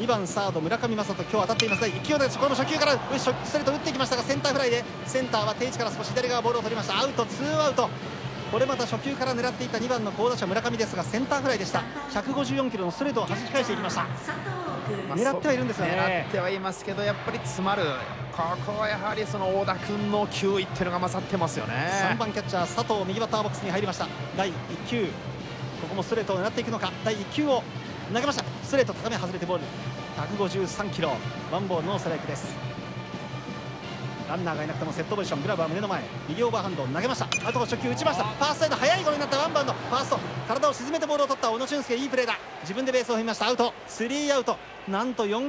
2番サード村上正人、今日当たっています。勢いでこれも初球からストレート打っていきましたが、センターフライでセンターは定位置から少し左側ボールを取りました。アウト、ツーアウト。これまた初球から狙っていた2番の好打者村上ですが、センターフライでした。154キロのストレートを弾き返していきました。狙ってはいるんですよね。 狙ってはいますけど、やっぱり詰まる。ここはやはりその大田君の球威っていうのが勝ってますよね。 3番キャッチャー佐藤、右バッターボックスに入りました。第1球、ここもストレートを狙っていくのか。第1球を投げました。ストレート高め外れてボール。153キロ、ワンボールノーストライクです。ランナーがいなくてもセットポジション、グラブは胸の前、右オーバーハンドを投げました。アウト初球打ちました。ファーストサイド速いゴロになった。ワンバウンド、ファースト体を沈めてボールを取った小野俊介、いいプレーだ。自分でベースを踏みました。アウト、スリーアウト。なんと4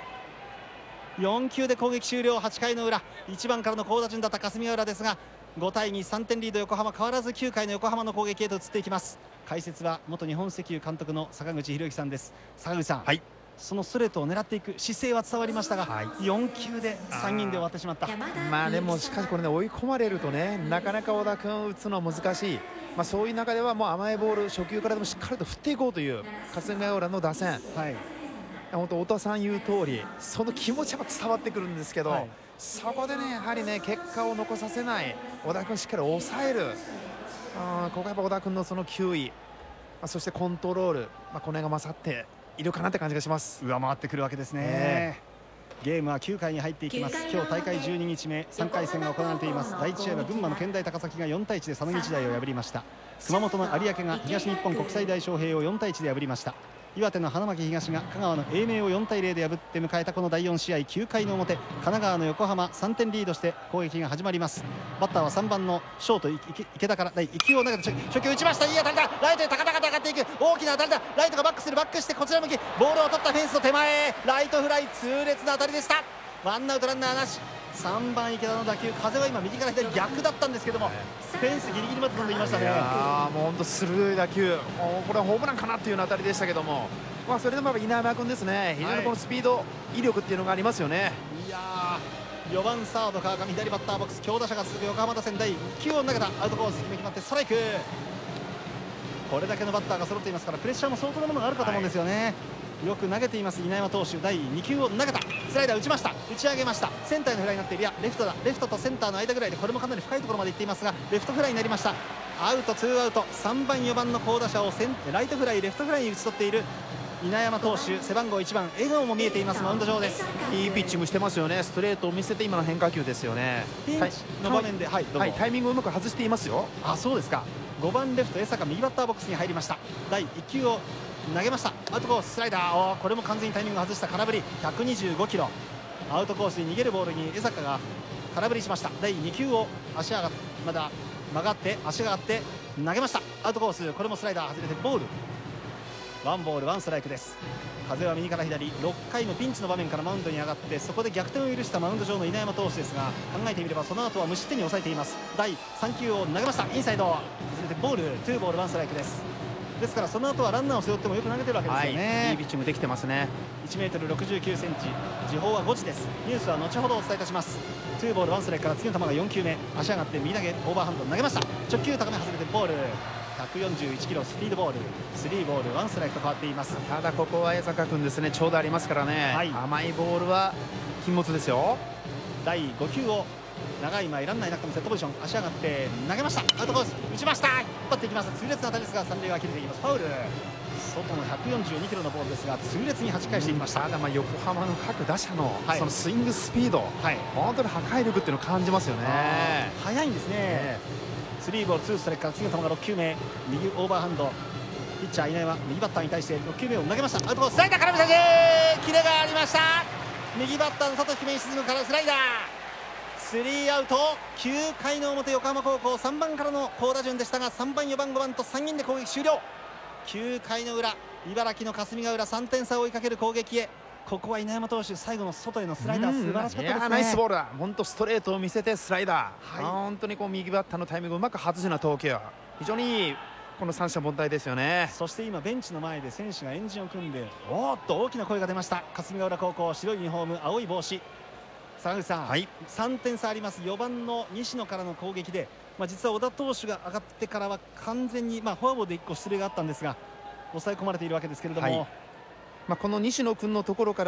球で攻撃終了。8回の裏、1番からの好打順だった霞ヶ浦ですが、5対2、3点リード横浜。変わらず9回の横浜の攻撃へと移っていきます。解説は元日本石油監督の坂口博之さんです。坂口さん、 はい、 そのストレートを狙っていく姿勢は伝わりましたが、4球で3人で終わってしまった。 でもしかしこれね、追い込まれるとね、なかなか小田君打つのは難しい。そういう中ではもう甘いボール初球からでもしっかりと振っていこうという霞ヶ浦の打線、本当太田さん言う通り、その気持ちは伝わってくるんですけど、そこでねやはりね結果を残させない小田君しっかり抑える。ここはやっぱ小田君のその球威、そしてコントロール、この辺が勝っているかなって感じがします。 上回ってくるわけですね。ゲームは9回に入っていきます。今日大会12日目、3回戦が行われています。第1試合は群馬の健大高崎が4対1で佐野日大を破りました。熊本の有明が東日本国際大翔平を4対1で破りました。岩手の花巻東が香川の英明を4対0で破って迎えたこの第4試合、9回の表、神奈川の横浜3点リードして攻撃が始まります。バッターは3番のショート池田から第1球を投げて初球打ちました。いい当たりだ。ライトへ高々と上がっていく大きな当たりだ。ライトがバックする。バックしてこちら向き、ボールを取ったフェンスの手前、ライトフライ、痛烈な当たりでした。ワンアウトランナーなし。3番池田の打球、風は今右から左逆だったんですけども、フェンスギリギリまで飛んでいましたね。 もう本当鋭い打球、これはホームランかなっていうような当たりでしたけども、それでもやっぱ稲山君ですね、非常にこのスピード、威力っていうのがありますよね。 いやー、4番サード川上、左バッターボックス、強打者が続く横浜打線。第1球を投げた。アウトコース決まってストライク。これだけのバッターが揃っていますから、プレッシャーも相当なものがあるかと思うんですよね。よく投げています稲山投手。第2球を投げた。スライダー打ちました。打ち上げました。センターのフライになっている。いやレフトだ。レフトとセンターの間ぐらいで、これもかなり深いところまで行っていますが、レフトフライになりました。アウト、ツーアウト。3番4番の好打者をライトフライレフトフライに打ち取っている稲山投手、背番号1番、笑顔も見えています。マウンド上です。 いいピッチングしてますよね。ストレートを見せて今の変化球ですよね。 ピンチの場面で、 タイミングをうまく外していますよ。 そうですか。5番レフト江坂、右バッターボックスに入りました。第1球を投げました。アウトコーススライダー、これも完全にタイミングを外した空振り。125キロ、アウトコースに逃げるボールに江坂が空振りしました。第2球を足上がまだ曲がって足があって投げました。アウトコース、これもスライダー外れてボール。ワンボールワンストライクです。風は右から左。6回のピンチの場面からマウンドに上がって、そこで逆転を許したマウンド上の稲山投手ですが、考えてみればその後は無失点に抑えています。第3球を投げました。インサイド外れてボール。ツーボールワンストライクです。ですからその後はランナーを背負ってもよく投げてるわけですよね。 いいピッチングできてますね。 1メートル69センチ、時報は5時です。ニュースは後ほどお伝えいたします。ツーボールワンストライクから次の球が4球目、足上がって右投げオーバーハンド投げました。直球高め外れてボール。141キロスピードボール。3ボールワンストライクと変わっています。 ただここは江坂君ですね、長打ありますからね、甘いボールは禁物ですよ。 第5球を長い前、ランナーいなくてもセットポジション、足上がって投げました。アウトコース打ちました。引っ張っていきました。痛烈な当たりですが三塁が切れていきます。ファウル。外の142キロのボールですが痛烈に弾き返していきました。 ただ横浜の各打者のそのスイングスピード、本当に破壊力っていうのを感じますよね。 速いんですね。3ボール2ストライクから次の球が6球目、右オーバーハンド。ピッチャー稲山、右バッターに対して6球目を投げました。アウトコーススライダー、空振り三振。キレがありました。右バッターの佐藤低めに沈むからスライダー。スリーアウト。9回の表横浜高校、3番からの好打順でしたが、3番4番5番と3人で攻撃終了。9回の裏、茨城の霞ヶ浦3点差を追いかける攻撃へ。ここは稲山投手、最後の外へのスライダー、素晴らしかったですね。 ナイスボールだ。本当ストレートを見せてスライダー、本当に右バッターのタイミングをうまく外すような投球、非常にいいこの三者凡退ですよね。 そして今ベンチの前で選手が円陣を組んで、おーっと大きな声が出ました。霞ヶ浦高校、白いユニフォーム、青い帽子。坂口さん、3点差あります。4番の西野からの攻撃で、実は小田投手が上がってからは完全に、フォアボールで1個出塁があったんですが抑え込まれているわけですけれども、 この西野君のところから